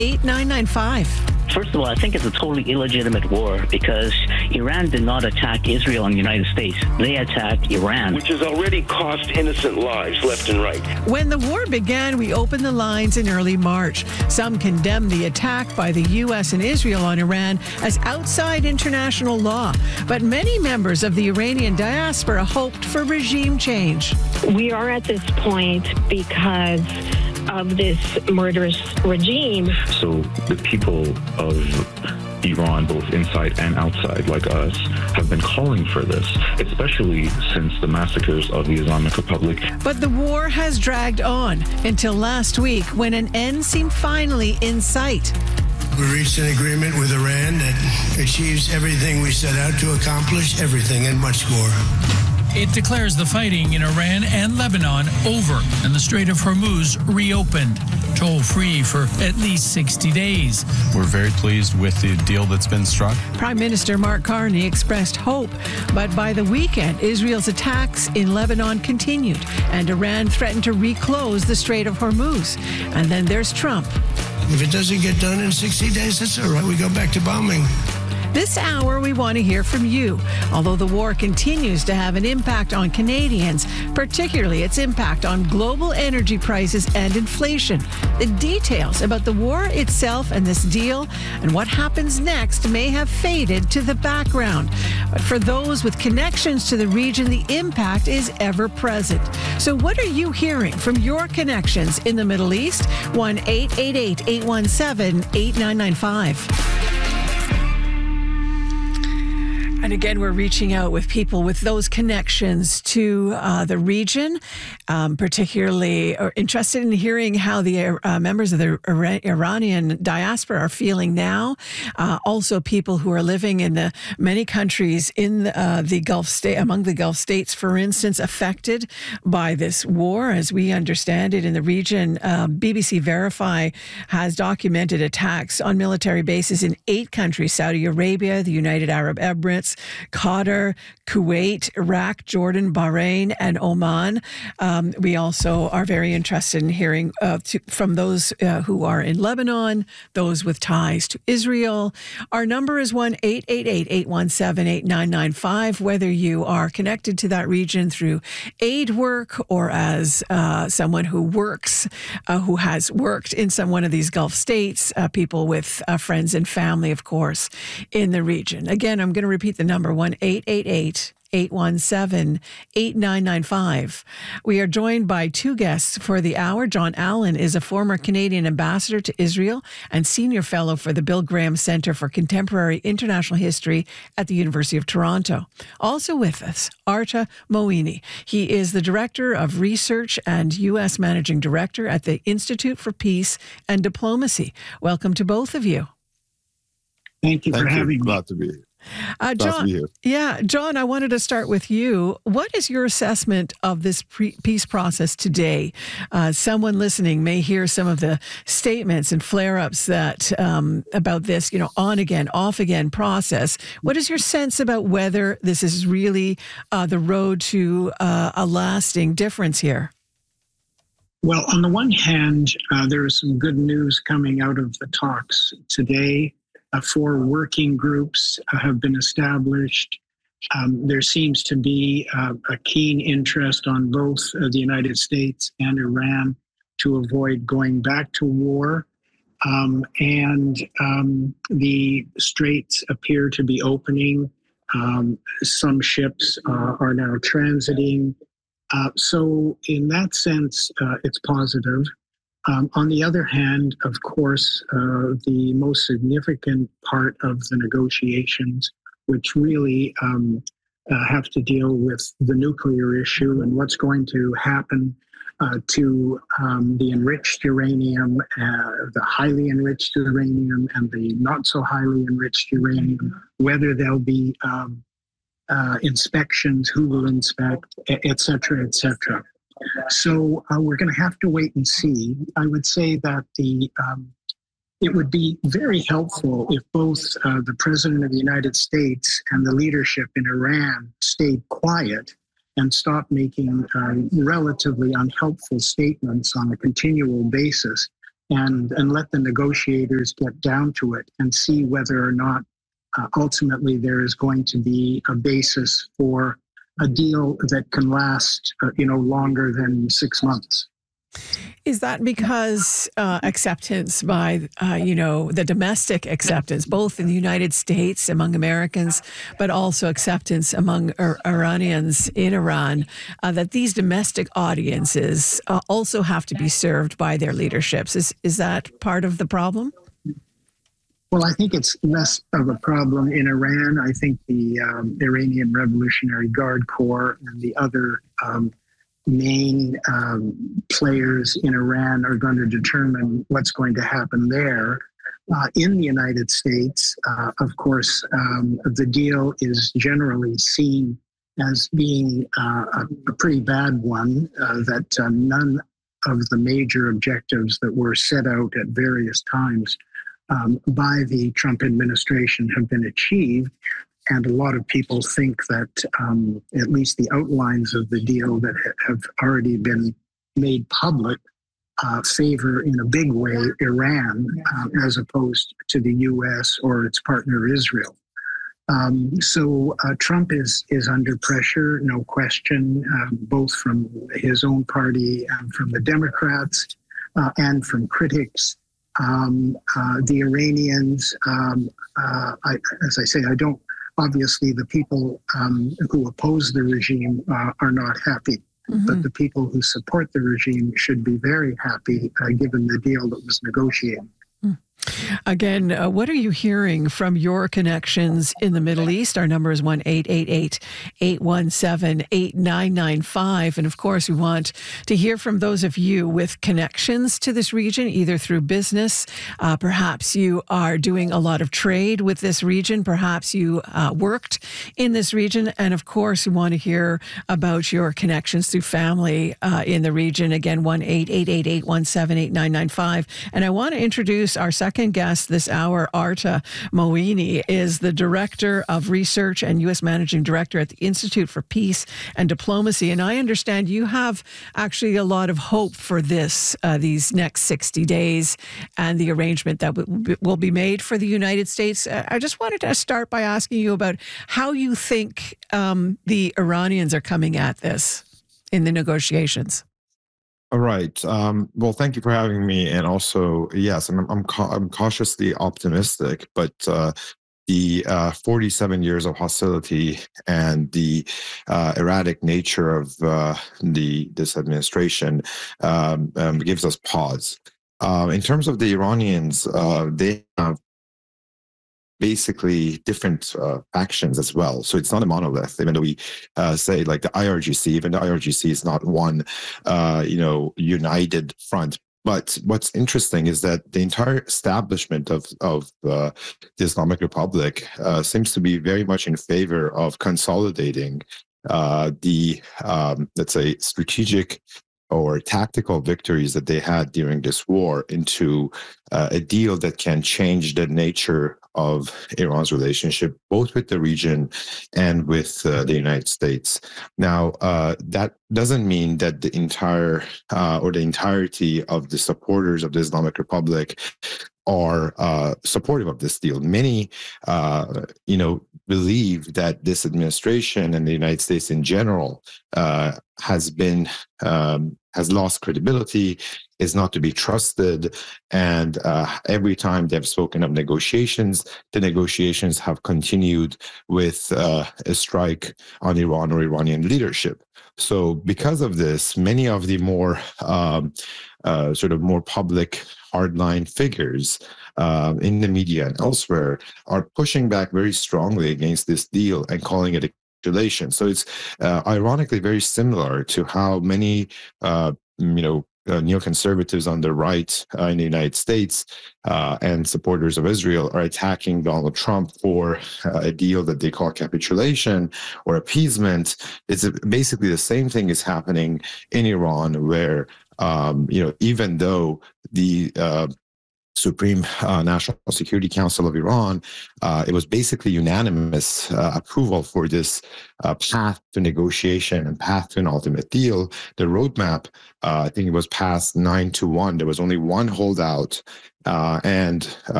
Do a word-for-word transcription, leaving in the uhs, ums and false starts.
eight nine nine five. First of all, I think it's a totally illegitimate war because Iran did not attack Israel and the United States. They attacked Iran, which has already cost innocent lives left and right. When the war began, we opened the lines in early March. Some condemned the attack by the U S and Israel on Iran as outside international law. But many members of the Iranian diaspora hoped for regime change. We are at this point because of this murderous regime. So the people of Iran, both inside and outside, like us, have been calling for this, especially since the massacres of the Islamic Republic. But the war has dragged on until last week when an end seemed finally in sight. We reached an agreement with Iran that achieves everything we set out to accomplish, everything and much more. It declares the fighting in Iran and Lebanon over and the Strait of Hormuz reopened, toll-free for at least sixty days. We're very pleased with the deal that's been struck. Prime Minister Mark Carney expressed hope, but by the weekend, Israel's attacks in Lebanon continued, and Iran threatened to reclose the Strait of Hormuz. And then there's Trump. If it doesn't get done in sixty days, that's all right. We go back to bombing. This hour, we want to hear from you. Although the war continues to have an impact on Canadians, particularly its impact on global energy prices and inflation. The details about the war itself and this deal and what happens next may have faded to the background. But for those with connections to the region, the impact is ever present. So what are you hearing from your connections in the Middle East? one eight eight eight, eight one seven, eight nine nine five. And again, we're reaching out with people with those connections to uh, the region, um, particularly or interested in hearing how the uh, members of the Iranian diaspora are feeling now. Uh, also, people who are living in the many countries in the, uh, the Gulf state, among the Gulf states, for instance, affected by this war. As we understand it in the region, uh, B B C Verify has documented attacks on military bases in eight countries: Saudi Arabia, the United Arab Emirates, Qatar, Kuwait, Iraq, Jordan, Bahrain, and Oman. Um, we also are very interested in hearing uh, to, from those uh, who are in Lebanon, those with ties to Israel. Our number is one eight eight eight, eight one seven, eight nine nine five. Whether you are connected to that region through aid work or as uh, someone who works, uh, who has worked in some one of these Gulf states, uh, people with uh, friends and family, of course, in the region. Again, I'm going to repeat the number, one eight eight eight, eight one seven, eight nine nine five. We are joined by two guests for the hour. John Allen is a former Canadian ambassador to Israel and senior fellow for the Bill Graham Centre for Contemporary International History at the University of Toronto. Also with us, Arta Moini. He is the Director of Research and U S Managing Director at the Institute for Peace and Diplomacy. Welcome to both of you. Thank you Thank for you. having me. Glad to be here. Uh, John, yeah, John, I wanted to start with you. What is your assessment of this pre- peace process today? Uh, someone listening may hear some of the statements and flare-ups that um, about this, you know, on again, off again process. What is your sense about whether this is really uh, the road to uh, a lasting difference here? Well, on the one hand, uh, there is some good news coming out of the talks today. Uh, four working groups uh, have been established. Um, there seems to be uh, a keen interest on both uh, the United States and Iran to avoid going back to war. Um, and um, the straits appear to be opening. Um, some ships uh, are now transiting. Uh, so in that sense, uh, it's positive. Um, on the other hand, of course, uh, the most significant part of the negotiations, which really um, uh, have to deal with the nuclear issue and what's going to happen uh, to um, the enriched uranium, uh, the highly enriched uranium, and the not so highly enriched uranium, whether there'll be um, uh, inspections, who will inspect, et cetera, et cetera. So uh, we're going to have to wait and see. I would say that the um, it would be very helpful if both uh, the President of the United States and the leadership in Iran stayed quiet and stopped making uh, relatively unhelpful statements on a continual basis, and, and let the negotiators get down to it and see whether or not uh, ultimately there is going to be a basis for a deal that can last, uh, you know, longer than six months. Is that because uh, acceptance by, uh, you know, the domestic acceptance, both in the United States among Americans, but also acceptance among Ir- Iranians in Iran, uh, that these domestic audiences uh, also have to be served by their leaderships? Is, is that part of the problem? Well, I think it's less of a problem in Iran. I think the um, Iranian Revolutionary Guard Corps and the other um, main um, players in Iran are going to determine what's going to happen there. Uh, in the United States, uh, of course, um, the deal is generally seen as being uh, a, a pretty bad one, uh, that uh, none of the major objectives that were set out at various times um, by the Trump administration have been achieved. And a lot of people think that um, at least the outlines of the deal that ha- have already been made public uh, favor in a big way Iran um, as opposed to the U S or its partner Israel. Um, so uh, Trump is is under pressure, no question, uh, both from his own party and from the Democrats uh, and from critics. Um, uh, the Iranians, um, uh, I, as I say, I don't. Obviously, the people um, who oppose the regime uh, are not happy, mm-hmm. but the people who support the regime should be very happy, uh, given the deal that was negotiated. Mm. Again, uh, what are you hearing from your connections in the Middle East? Our number is one eight eight eight, eight one seven, eight nine nine five. And of course, we want to hear from those of you with connections to this region, either through business. Uh, perhaps you are doing a lot of trade with this region. Perhaps you uh, worked in this region. And of course, we want to hear about your connections through family uh, in the region. Again, one eight eight eight, eight one seven, eight nine nine five. And I want to introduce our second guest this hour. Arta Moini is the Director of Research and U S Managing Director at the Institute for Peace and Diplomacy. And I understand you have actually a lot of hope for this, uh, these next sixty days and the arrangement that w- will be made for the United States. Uh, I just wanted to start by asking you about how you think um, the Iranians are coming at this in the negotiations. All right. Um, well, thank you for having me. And also, yes, I'm I'm, ca- I'm cautiously optimistic, but uh, the uh, forty-seven years of hostility and the uh, erratic nature of uh, the this administration um, um, gives us pause. Uh, in terms of the Iranians, uh, they have basically different uh, factions as well. So it's not a monolith, even though we uh, say like the I R G C, even the I R G C is not one, uh, you know, united front. But what's interesting is that the entire establishment of, of uh, the Islamic Republic uh, seems to be very much in favor of consolidating uh, the, um, let's say, strategic or tactical victories that they had during this war into uh, a deal that can change the nature of Iran's relationship, both with the region and with uh, the United States. Now, uh, that doesn't mean that the entire uh, or the entirety of the supporters of the Islamic Republic are uh, supportive of this deal. Many, uh, you know, believe that this administration and the United States in general uh, has been um, has lost credibility, is not to be trusted, and uh, every time they've spoken of negotiations, the negotiations have continued with uh, a strike on Iran or Iranian leadership. So, because of this, many of the more um, uh, sort of more public hardline figures uh, in the media and elsewhere are pushing back very strongly against this deal and calling it a capitulation. So it's uh, ironically very similar to how many, uh, you know, uh, neoconservatives on the right uh, in the United States uh, and supporters of Israel are attacking Donald Trump for uh, a deal that they call capitulation or appeasement. It's a, basically the same thing is happening in Iran, where Um, you know, even though the uh, Supreme uh, National Security Council of Iran, uh, it was basically unanimous uh, approval for this uh, path to negotiation and path to an ultimate deal. The roadmap, uh, I think it was passed nine to one. There was only one holdout, uh, and uh,